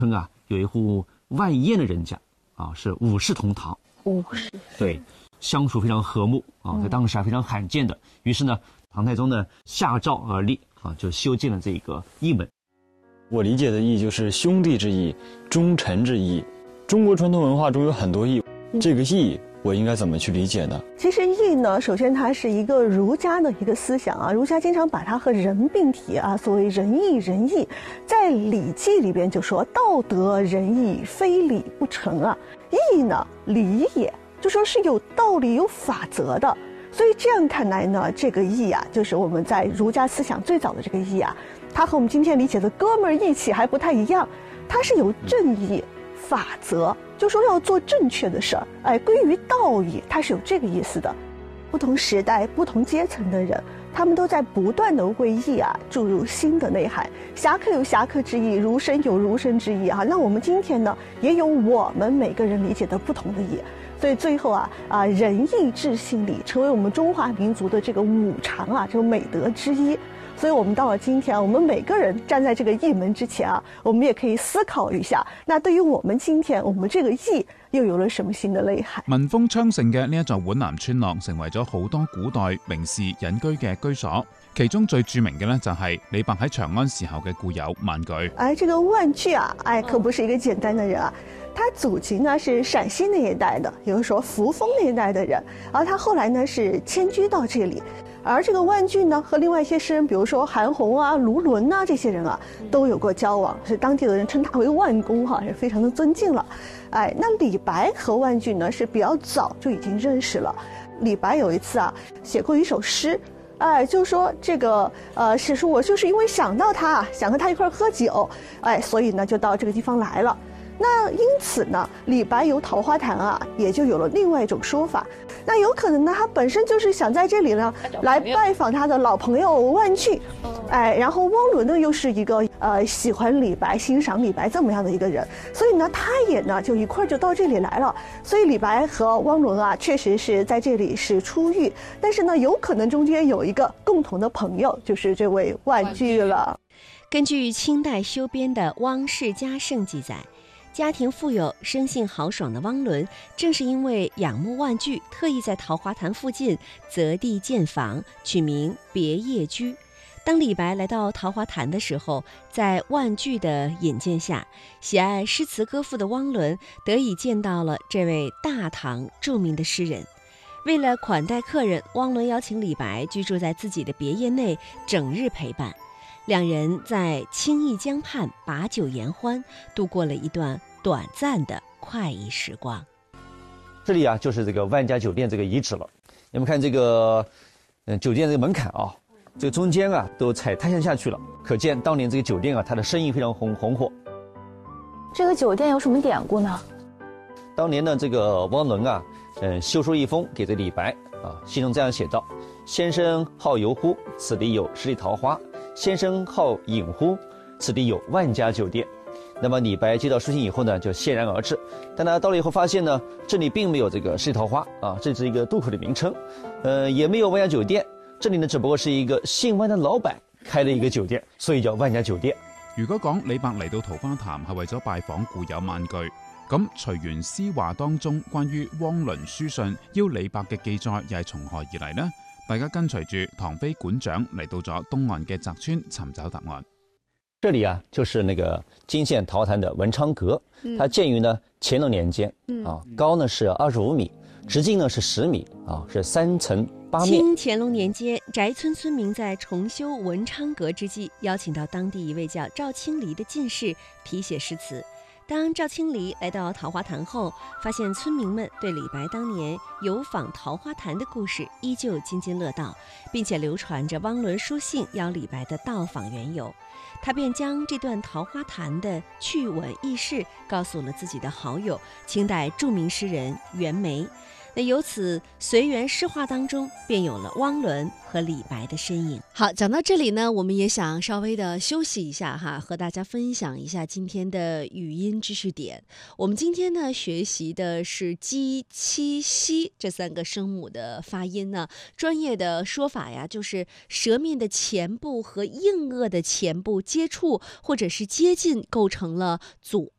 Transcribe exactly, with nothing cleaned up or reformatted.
村啊有一户万燕的人家啊，是五世同堂。 五世， 对，相处非常和睦啊，在当时还非常罕见的。于是呢，唐太宗呢下诏而立啊，就修建了这个义门。 我理解的义就是兄弟之义、忠臣之义。中国传统文化中有很多义，这个义我应该怎么去理解呢？ 其实义呢，首先它是一个儒家的一个思想啊，儒家经常把它和仁并提啊，所谓仁义仁义，在《礼记》里边就说道德仁义，非礼不成啊。义呢，礼也，就说是有道理、有法则的。所以这样看来呢，这个义啊，就是我们在儒家思想最早的这个义啊，它和我们今天理解的哥们儿义气还不太一样，它是有正义、法则，就说要做正确的事儿，哎，归于道义，它是有这个意思的。不同时代、不同阶层的人，他们都在不断的为义啊注入新的内涵。侠客有侠客之义，儒生有儒生之义啊。那我们今天呢，也有我们每个人理解的不同的义。所以最后啊啊，仁义智信礼成为我们中华民族的这个五常啊，这个美德之一。所以我们到了今天啊，我们每个人站在这个义门之前啊，我們也可以思考一下，那對於我們今天我們這個義又有了什麼新的內涵？ 民風昌盛嘅呢一座皖南村落，成為咗好多古代名士隱居嘅居所。其中最著名嘅呢，就係李白喺長安時候嘅故友萬句。 哎，這個萬句啊，哎，可不是一個簡單的人啊。他祖籍呢是陝西那一帶的，有人說扶風那一帶的人，而他後來呢是遷居到這裡。而這個萬句呢，和另外一些詩人，比如說韓紅啊、盧綸啊這些人啊，都有過交往，是當地的人稱他為萬公哈，也非常的尊敬了。哎，那李白和萬句呢是比較早就已經認識了。李白有一次啊，寫過一首詩，哎，就說這個呃，是說我就是因為想到他，想和他一塊喝酒，哎，所以呢就到這個地方來了。那因此呢，李白遊桃花潭啊，也就有了另外一種說法。那有可能呢，他本身就是想在這裡呢來拜訪他的老朋友萬句，哎，然後汪倫呢又是一個呃喜歡李白、欣賞李白這麼樣的一個人，所以呢，他也呢就一塊就到這裡來了。所以李白和汪倫啊，確實是在這裡是初遇，但是呢，有可能中間有一個共同的朋友，就是這位萬句了。 根據清代修編的《汪氏家聖》記載，家庭富有、生性豪爽的汪倫，正是因為仰慕萬句，特意在桃花潭附近擇地建房，取名別業居。當李白來到桃花潭的時候，在萬句的引薦下，喜愛詩詞歌賦的汪倫得以見到了這位大唐著名的詩人。為了款待客人，汪倫邀請李白居住在自己的別業內，整日陪伴。兩人在清義江畔把酒言歡，度過了一段短暫的快意時光。 這裡啊，就是這個萬家酒店這個遺址了。你們看這個，嗯，酒店這個門檻啊，這個中間啊都踩苔蘚下去了，可見當年這個酒店啊，它的生意非常紅紅火。 這個酒店有什麼典故呢？ 當年呢，這個汪倫啊，嗯，修書一封給這李白啊，信中這樣寫道：先生好遊乎？此地有十里桃花。先生好飲乎？此地有萬家酒店。那麼李白接到書信以後呢，就欣然而至。但他到了以後發現呢，這裡並沒有這個十里桃花啊，這是一個渡口的名稱，呃，也沒有萬家酒店。這裡呢，只不過是一個姓萬的老闆開了一個酒店，所以叫萬家酒店。 如果講李白嚟到桃花潭係為咗拜訪故友萬句，咁隨園詩話當中關於汪倫書信邀李白嘅記載又係從何而嚟呢？大家跟隨住唐飛館長嚟到咗東岸嘅澤村尋找答案。 這裡啊，就是那個涇縣桃潭的文昌閣，它建於呢乾隆年間，啊，高呢是二十五米，直徑呢是十米，啊，是三層八面。 清乾隆年間，翟村村民在重修文昌閣之際，邀請到當地一位叫趙青離的進士題寫詩詞。當趙青離來到桃花潭後，發現村民們對李白當年遊訪桃花潭的故事依舊津津樂道，並且流傳着汪倫書信邀李白的到訪緣由。他便將這段桃花潭的趣聞軼事告訴了自己的好友，清代著名詩人袁枚。那由此隨園詩話當中便有了汪倫和李白的身影。 好，講到這裡呢，我們也想稍微的休息一下哈，和大家分享一下今天的語音知識點。我們今天呢學習的是雞、七、西這三個聲母的發音呢，專業的說法呀，就是舌面的前部和硬腭的前部接觸或者是接近，構成了阻